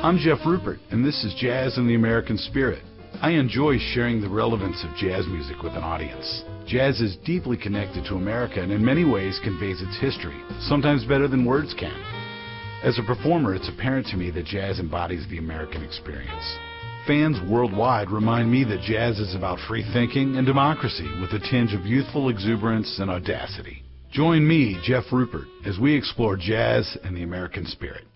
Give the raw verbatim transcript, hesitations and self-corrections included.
I'm Jeff Rupert, and this is Jazz in the American Spirit. I enjoy sharing the relevance of jazz music with an audience. Jazz is deeply connected to America and in many ways conveys its history, sometimes better than words can. As a performer, it's apparent to me that jazz embodies the American experience. Fans worldwide remind me that jazz is about free thinking and democracy with a tinge of youthful exuberance and audacity. Join me, Jeff Rupert, as we explore jazz and the American spirit.